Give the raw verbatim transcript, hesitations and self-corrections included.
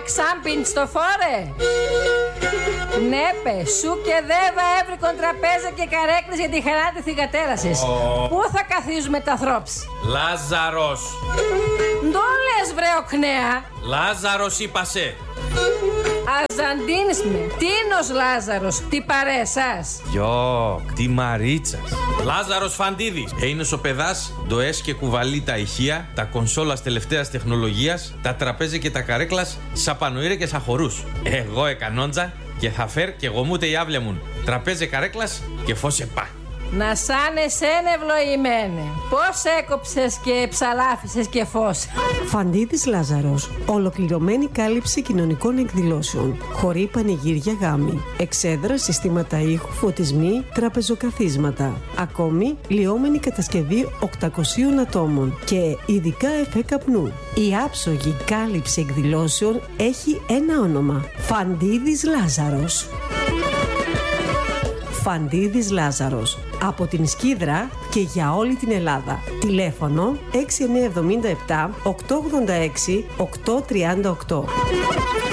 ξάμπιν στο φόρε. Ναι, πε, σου και δέβα έβρικον τραπέζα και καρέκλες για τη χαρά τη θυγατέρασης. Oh. Πού θα καθίζουμε τα θρόψη? Λάζαρος. Ντο λες βρε οκνέα. Λάζαρος είπασε. Αζαντίνης με. Τίνος Λάζαρος, τι παρέσας. Γιω, τι Μαρίτσας. Λάζαρος Φαντίδης. Έινος ο παιδάς, ντοές και κουβαλεί τα ηχεία, τα κονσόλας τελευταίας τεχνολογίας, τα τραπέζια και τα καρέκλας, σα πανοήρε και σα χορούς. Εγώ εκανόντζα και θα φέρ και εγώ μούτε η άβλια μου. Τραπέζια καρέκλας και φώσε πά. Να σαν εσένα ευλογημένε. Πώς έκοψες και ψαλάφισες και φως. Φαντίδης Λάζαρος. Ολοκληρωμένη κάλυψη κοινωνικών εκδηλώσεων. Χωρί πανηγύρια γάμοι. Εξέδρα, συστήματα ήχου, φωτισμοί, τραπεζοκαθίσματα. Ακόμη, λιώμενη κατασκευή οκτακοσίων ατόμων. Και ειδικά εφέ καπνού. Η άψογη κάλυψη εκδηλώσεων έχει ένα όνομα. Φαντίδης Λάζαρος. Φαντίδης Λάζαρος. Από την Σκύδρα και για όλη την Ελλάδα. Τηλέφωνο έξι εννιά επτά επτά οκτώ ογδόντα έξι οκτώ τριάντα οκτώ.